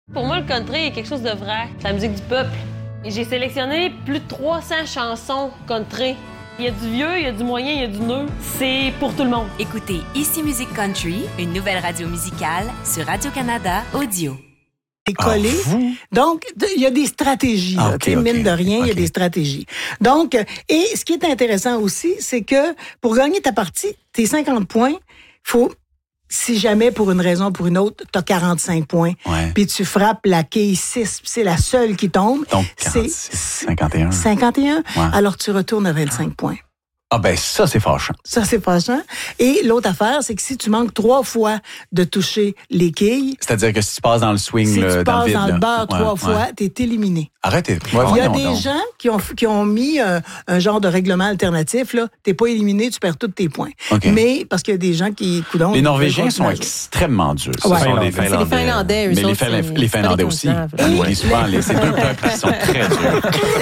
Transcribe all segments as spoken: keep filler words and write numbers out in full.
Pour moi, le country est quelque chose de vrai. C'est la musique du peuple. Et j'ai sélectionné plus de trois cents chansons country. Il y a du vieux, il y a du moyen, il y a du neuf. C'est pour tout le monde. Écoutez Ici Musique Country, une nouvelle radio musicale sur Radio-Canada Audio. Collé. Ah, donc, il y a des stratégies. Ah, okay, okay, mine de rien, il okay. y a des stratégies. Donc, et ce qui est intéressant aussi, c'est que pour gagner ta partie, tes cinquante points, faut, si jamais pour une raison ou pour une autre, t'as quarante-cinq points. Ouais. Puis tu frappes la quille six, c'est la seule qui tombe. Donc, quarante-six, c'est cinquante et un. cinquante et un. Ouais. Alors, tu retournes à vingt-cinq points. Ah ben ça, c'est fâchant. Ça, c'est fâchant. Et l'autre affaire, c'est que si tu manques trois fois de toucher les quilles... C'est-à-dire que si tu passes dans le swing, si le, tu dans le passes vide... dans le beurre ouais, trois ouais. fois, t'es éliminé. Arrêtez. Ouais, il y a voyons, des donc. gens qui ont, qui ont mis euh, un genre de règlement alternatif. Là. T'es pas éliminé, tu perds tous tes points. Okay. Mais parce qu'il y a des gens qui... Coudons, les Norvégiens sont extrêmement durs. Ce ouais. sont Finlandais. les Finlandais. C'est les Finlandais, eux Mais autres, les, Fin- les Finlandais aussi. On oublie souvent, les, ces deux peuples qui sont très durs.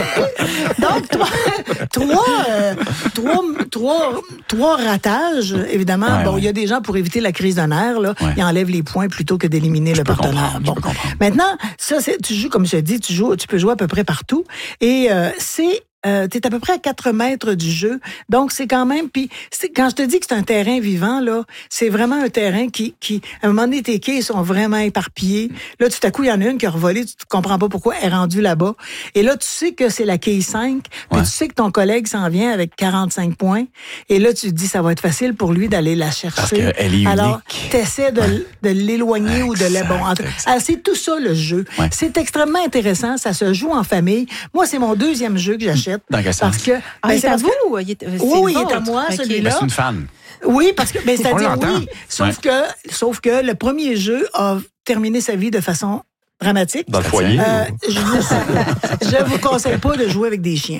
Donc, trois, trois, euh, trois, trois, trois ratages, évidemment. Ouais, bon, il ouais. y a des gens, pour éviter la crise de nerfs, là, ouais. ils enlèvent les points plutôt que d'éliminer je le partenaire. Bon. Maintenant, ça, c'est, tu joues, comme je te dis, tu joues, tu peux jouer à peu près partout. Et euh, c'est... Euh, t'es à peu près à quatre mètres du jeu. Donc, c'est quand même... Puis, c'est, quand je te dis que c'est un terrain vivant, là, c'est vraiment un terrain qui, qui... À un moment donné, tes quilles sont vraiment éparpillées. Là, tout à coup, il y en a une qui a revolé. Tu comprends pas pourquoi elle est rendue là-bas. Et là, tu sais que c'est la quille cinq. Puis, ouais. tu sais que ton collègue s'en vient avec quarante-cinq points. Et là, tu te dis, ça va être facile pour lui d'aller la chercher. Parce qu'elle est unique. Alors, t'essaies de, ouais. de l'éloigner exact, ou de la... Bon, entre... Alors, c'est tout ça, le jeu. Ouais. C'est extrêmement intéressant. Ça se joue en famille. Moi, c'est mon deuxième jeu que j'achète. Dans quel parce que ah, ben, c'est à vous que... ou il est, c'est oui, il vôtre? est à moi, okay. celui-là. Ben, c'est une fan. Oui, parce que, ben, c'est-à-dire oui, sauf ouais. que, sauf que le premier jeu a terminé sa vie de façon dramatique. Dans le foyer? Euh, je vous, je vous conseille pas de jouer avec des chiens.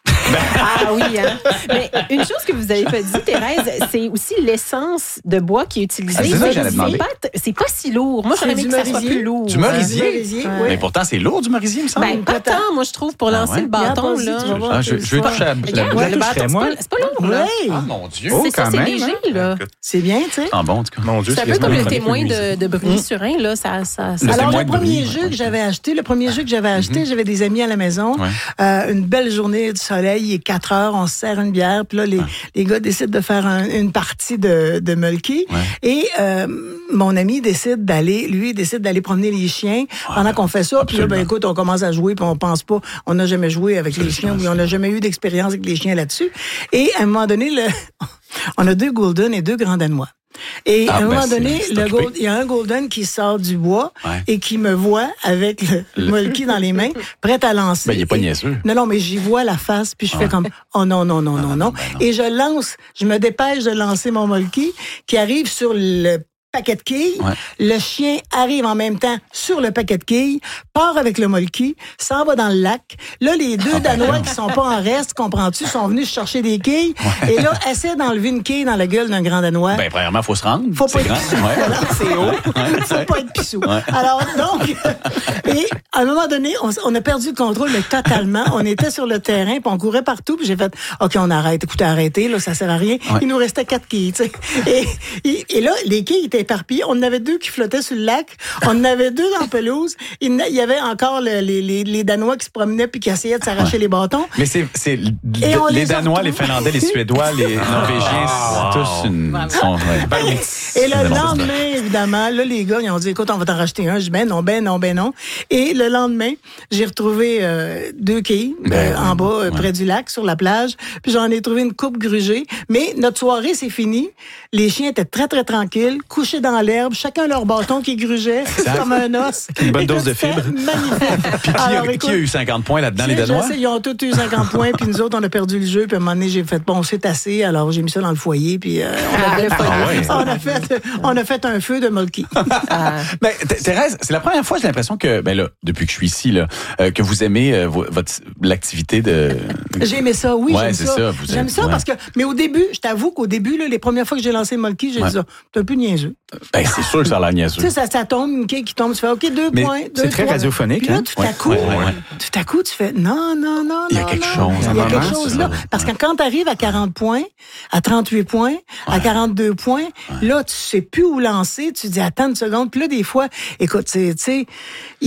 Ah oui, hein? Mais une chose que vous avez pas dit, Thérèse, c'est aussi l'essence de bois qui est utilisée. Ah, c'est ça que j'allais c'est, demander. pas, c'est pas si lourd. Moi, j'aurais aimé que ça soit plus lourd. Du merisier? Du merisier, ouais. oui. Mais pourtant, c'est lourd, du merisier, il me semble. Ben, pas tant, moi, je trouve, pour lancer ah ouais? le bâton. Là, là. tu vas voir, Ah, je, je vais toucher à la Regarde, boule. le bâton, c'est pas, c'est pas lourd, là. Oui. Ah, mon Dieu. C'est ça, c'est léger, là. C'est bien, tu sais. Ah bon, en tout cas. Mon Dieu, C'est un peu comme le témoin de, de Bruni-Surin, là. Ça, ça, ça... Alors, témoin le de premier Bruni, jeu ouais. que j'avais acheté, le premier jeu que j'avais acheté, j'avais des amis à la maison. Ouais. Euh, une belle journée de soleil, il est quatre heures, on se sert une bière, puis là, les, ouais. les gars décident de faire un, une partie de, de Mulky. Ouais. Et euh, mon ami décide d'aller, lui, décide d'aller promener les chiens pendant qu'on fait ça. Puis là, ben écoute, on commence à jouer, puis on pense pas, on n'a jamais joué avec les chiens, ou on n'a jamais eu d'expérience avec les chiens là-dessus. Et à un moment donné, le, on a deux Golden et deux Grands Danois. Et ah, à un ben moment c'est, donné, c'est le gold, il y a un Golden qui sort du bois ouais. et qui me voit avec le, le Mulky dans les mains, prêt à lancer. Ben, il est pas et, niaiseux. Non, non, mais j'y vois la face, puis je ouais. fais comme, oh non, non, non, non, non. non. Ben non. Et je lance, je me dépêche de lancer mon Mulky qui arrive sur le paquet de quilles. Ouais. Le chien arrive en même temps sur le paquet de quilles, part avec le Mulky, s'en va dans le lac. Là, les deux ah, ben Danois non. qui sont pas en reste, comprends-tu, sont venus chercher des quilles. Ouais. Et là, essaient d'enlever une quille dans la gueule d'un Grand Danois. Ben, premièrement, il faut se rendre. Faut c'est pas grand. être Ouais. voilà, c'est haut. Ouais. Faut pas être pissou. Ouais. Alors, donc, et à un moment donné, on, on a perdu le contrôle, mais totalement. On était sur le terrain, puis on courait partout, puis j'ai fait, OK, on arrête. Écoutez, arrêtez, là, ça sert à rien. Ouais. Il nous restait quatre quilles, tu sais. Et, et, et là, les quilles étaient éparpillées. On en avait deux qui flottaient sur le lac. On en avait deux dans la pelouse. Il y avait encore le, les, les, les Danois qui se promenaient puis qui essayaient de s'arracher ouais. les bâtons. Mais c'est, c'est les, les Danois, les Finlandais, les Suédois, les Norvégiens, wow. c'est tous une... Wow. Sont, ouais. Et le lendemain, évidemment, là, les gars, ils ont dit, écoute, on va t'en racheter un. Je dis, ben non, ben non, ben non. Et le lendemain, j'ai retrouvé euh, deux quilles ben, euh, en bas, euh, ouais. près du lac, sur la plage. Puis j'en ai trouvé une coupe grugée. Mais notre soirée, c'est fini. Les chiens étaient très, très tranquilles, couchés dans l'herbe, chacun leur bâton qui grugeait comme un os. Une bonne Écoute, dose de fibres. Magnifique. Puis qui, Alors, a, écoute, qui a eu cinquante points là-dedans, les Danois? Je sais, ils ont tous eu cinquante points, puis nous autres, on a perdu le jeu. Puis à un moment donné, j'ai fait, bon, c'est assez. Alors, j'ai mis ça dans le foyer, puis euh, on, a ah, fait, ah ouais. on, a fait, on a fait un feu de Mulky. Ah. Ben, Thérèse, c'est la première fois, j'ai l'impression que, ben là, depuis que je suis ici, là, euh, que vous aimez euh, votre, l'activité de... J'ai aimé ça, oui, ouais, j'aime c'est ça. ça vous j'aime êtes, ça ouais. parce que, mais au début, je t'avoue qu'au début, là, les premières fois que j'ai lancé Mulky, j'ai ouais. dit ça, c'est un peu niaiseux. Ben, c'est sûr que ça a l'air niaiseux. Tu sais, ça, ça tombe, une quille qui tombe, tu fais, OK, deux mais points, deux, c'est très trois. radiophonique, Puis là, hein? tout à Ouais, coup, ouais, ouais, ouais. tout à coup, tu fais, non, non, non, Il y a non, quelque non. chose, Il y a quelque vraiment, chose, ça. là. Parce que Ouais. quand tu arrives à quarante points, à trente-huit points, à quarante-deux points, là, tu sais plus où lancer, tu dis, attends une seconde. Puis là, des fois, écoute, tu sais,